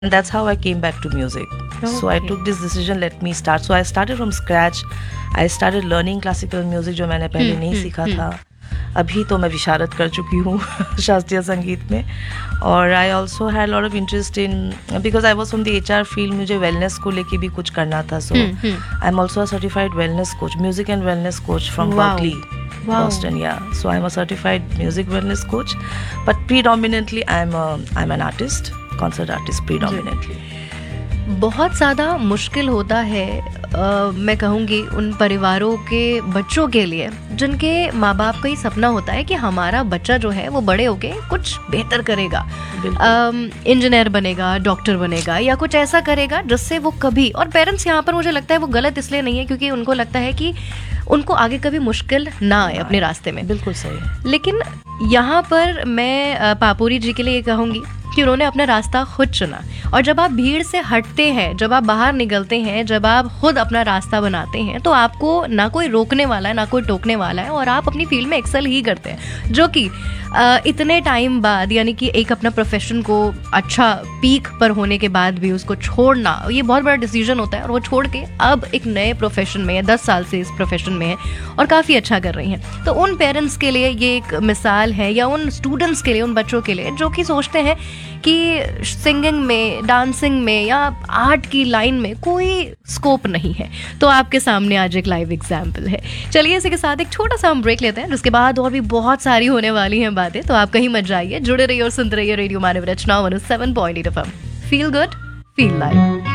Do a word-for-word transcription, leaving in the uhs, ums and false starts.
And that's how I came back to music. Okay. So I took this decision, let me start. So I started from scratch. I started learning classical music जो मैंने पहले नहीं सीखा था. अभी तो मैं विशारद कर चुकी हूँ शास्त्रीय संगीत में. और I also had a lot of interest in, because I was from the H R field, मुझे wellness को लेके भी कुछ करना था. So I'm also a certified wellness coach, music and wellness coach from Wow. Berkeley, Wow. Boston. Yeah. So I'm a certified music wellness coach, but predominantly I'm a, I'm an artist, concert artist predominantly. बहुत ज़्यादा मुश्किल होता है, आ, मैं कहूँगी उन परिवारों के बच्चों के लिए जिनके माँ बाप का ही सपना होता है कि हमारा बच्चा जो है वो बड़े होके कुछ बेहतर करेगा, इंजीनियर बनेगा, डॉक्टर बनेगा या कुछ ऐसा करेगा जिससे वो कभी, और पेरेंट्स यहाँ पर मुझे लगता है वो गलत इसलिए नहीं है क्योंकि उनको लगता है कि उनको आगे कभी मुश्किल ना आए अपने रास्ते में. बिल्कुल सही. लेकिन यहाँ पर मैं अ, पापूरी जी के लिए ये कहूँगी कि उन्होंने अपना रास्ता खुद चुना. और जब आप भीड़ से हटते हैं, जब आप बाहर निकलते हैं, जब आप खुद अपना रास्ता बनाते हैं, तो आपको ना कोई रोकने वाला है ना कोई टोकने वाला है और आप अपनी फील्ड में एक्सेल ही करते हैं. जो कि अ, इतने टाइम बाद, यानी कि एक अपना प्रोफेशन को अच्छा पीक पर होने के बाद भी उसको छोड़ना, ये बहुत बड़ा डिसीजन होता है. और वो छोड़ के अब एक नए प्रोफेशन में, दस साल से इस प्रोफेशन में है और काफ़ी अच्छा कर रही हैं. तो उन पेरेंट्स के लिए ये एक मिसाल है, या उन स्टूडेंट्स के लिए, उन बच्चों के लिए जो कि सोचते हैं कि सिंगिंग में, डांसिंग में या आर्ट की लाइन में कोई स्कोप नहीं है. तो आपके सामने आज एक लाइव एग्जाम्पल है. चलिए इसी के साथ एक छोटा सा हम ब्रेक लेते हैं, जिसके बाद और भी बहुत सारी होने वाली हैं बातें. तो आप कहीं मत जाइए, जुड़े रहिए और सुनते रहिए रेडियो मानव रचना one O seven point eight F M. Feel good, feel live.